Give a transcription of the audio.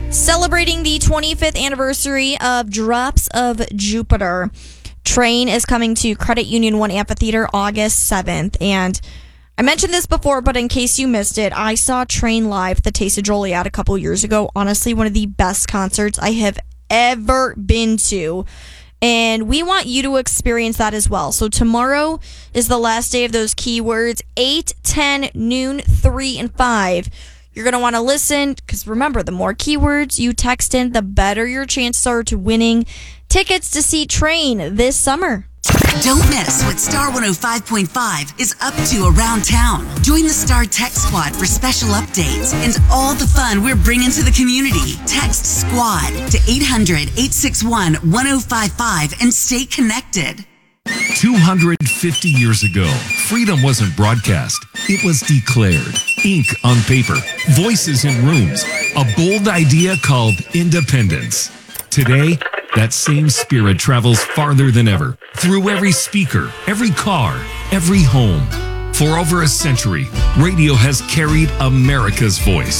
Celebrating the 25th anniversary of Drops of Jupiter, Train is coming to Credit Union 1 Amphitheater August 7th. And I mentioned this before, but in case you missed it, I saw Train live at the Taste of Joliet a couple years ago. Honestly, one of the best concerts I have ever been to. And we want you to experience that as well. So tomorrow is the last day of those keywords, 8, 10, noon, 3, and 5. You're going to want to listen because remember, the more keywords you text in, the better your chances are to winning tickets to see Train this summer. Don't miss what Star 105.5 is up to around town. Join the Star Tech Squad for special updates and all the fun we're bringing to the community. Text SQUAD to 800-861-1055 and stay connected. 250 years ago, freedom wasn't broadcast. It was declared. Ink on paper, voices in rooms, a bold idea called independence. Today, that same spirit travels farther than ever, through every speaker, every car, every home. For over a century, radio has carried America's voice.